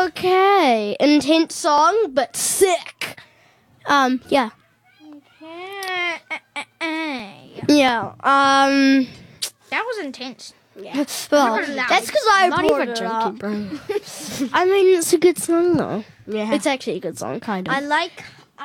Okay. Intense song, but sick. Yeah. Yeah. That was intense. Yeah. Well, that's because I not brought even it joking, up. bro. I mean, it's a good song though. Yeah. It's actually a good song. kind of. I like.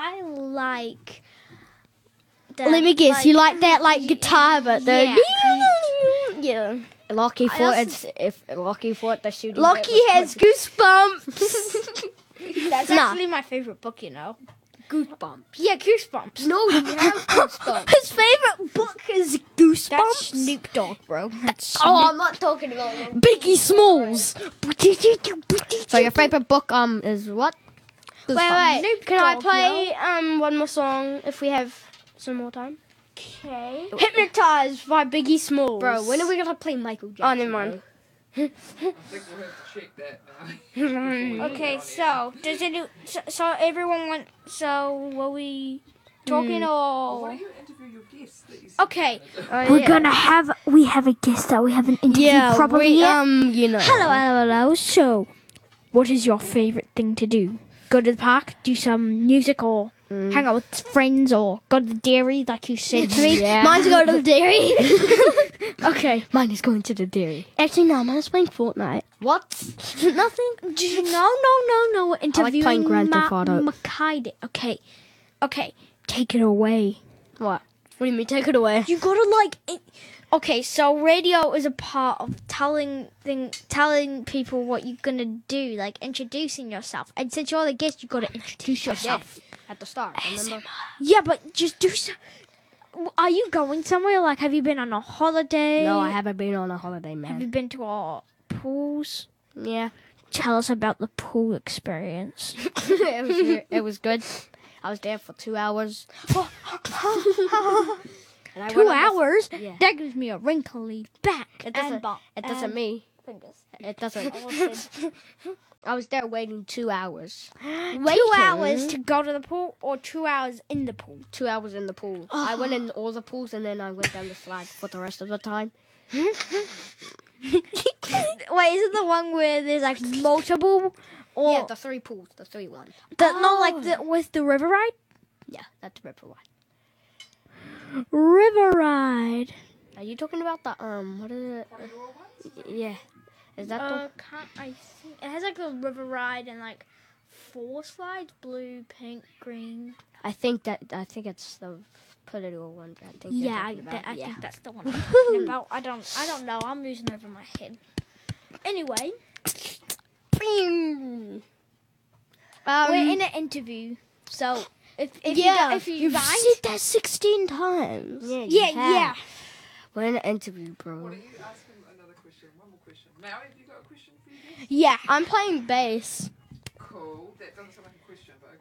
That, Let me guess. You like that guitar, but the yeah. Lockie thought the shooting. Lockie bit has was goosebumps. That's Nah. actually my favorite book. goosebumps. Yeah, Goosebumps. No, you have goosebumps. His favorite book is Goosebumps. That's Snoop Dogg, bro. That's Oh, I'm not talking about that. Biggie Smalls. So your favorite book is what? Wait. Can I play one more song if we have some more time? okay. Hypnotized by Biggie Smalls. Bro, when are we gonna play Michael Jackson? Oh, never mind. I think we'll have to check that now. Okay, so does it? So everyone went. So were we talking Why or? don't you interview your guests that you said? Okay, Oh, we have a guest that we haven't interviewed yeah, properly we, yet. you know. Hello. So, what is your favorite thing to do? Go to the park, do some music, or hang out with friends, or go to the dairy, like you said to me. Yeah. Mine's going to the dairy. Okay. Mine is going to the dairy. Actually, no, mine's playing Fortnite. What? Nothing. No. Interviewing playing Grand Theft Auto. Makide. Okay. Take it away. What? What do you mean? Take it away. You gotta Okay, so radio is a part of telling people what you're gonna do, like introducing yourself. And since you're the guest, you gotta introduce yourself. At the start, remember? Yeah, but just do so. Are you going somewhere? Like, have you been on a holiday? No, I haven't been on a holiday, Have man. you been to our pools? Yeah. Tell us about the pool experience. it was good. I was there for 2 hours. And I 2 went on the- hours? Yeah. That gives me a wrinkly back. It doesn't. and butt It doesn't and me. fingers. It doesn't. I was there waiting 2 hours. 2 hours to go to the pool, or 2 hours in the pool? 2 hours in the pool. I went in all the pools and then I went down the slide for the rest of the time. Wait, is it the one where there's like multiple? Or Yeah, the 3 pools, the 3 ones. not like with the river ride? Yeah, that's the river one. River ride. Are you talking about the what is it? Yeah, is that the? Can't I think it has like a river ride and like 4 slides: blue, pink, green. I think it's the political one. I think. you're Yeah, talking about. I Yeah. think that's the one I'm talking about. I don't know. I'm losing over my head. Anyway, we're in an interview, so if you you've mind, said that 16 times. Yeah, yeah. We're in an interview, bro. Why don't you ask him another question? One more question. Maui, have you got a question for you guys? Yeah. I'm playing bass. Cool. That doesn't sound like a question, but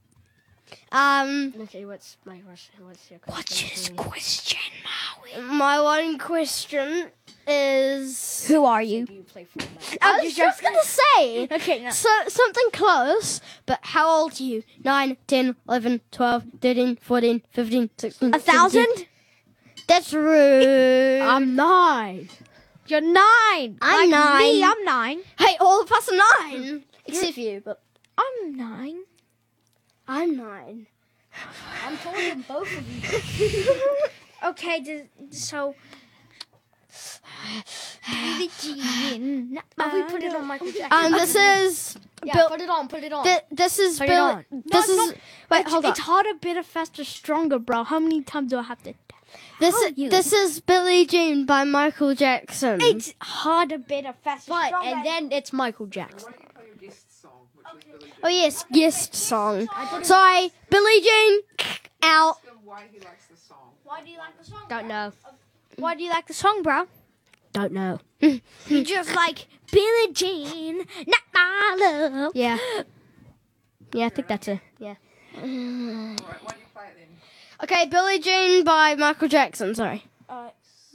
okay. Okay, what's my question? What's your question? What's his question, Maui? My one question is... Who are you? Do you play Fortnite? I was just going to say... Okay, no. So, something close, but how old are you? 9, 10, 11, 12, 13, 14, 15, 16, 1,000? 17. That's rude. I'm 9. You're 9. I'm like 9. Me, I'm 9. Hey, all of us are 9. Except for you, but I'm 9. I'm 9. I'm taller than both of you. Okay, so. Billie Jean. We put it on Michael Jackson. This is... Yeah, Bill- put it on. Put it on. This is Put it Bill... on. This is... Wait, hold on. It's harder, better, faster, stronger, bro. How many times do I have to? This is Billie Jean by Michael Jackson. It's harder, better, faster, But stronger. and then it's Michael Jackson. Why don't you play your guest song, which is Billie Jean? Oh yes, guest song. Sorry, Billie Jean out. Ask him why he likes the song. Why do you like the song? Don't know. Why do you like the song, bro? Don't know. You just like Billie Jean, not my love. Yeah. Yeah, I think that's it. Yeah. Alright, why don't you play it then? Okay, Billie Jean by Michael Jackson. Sorry.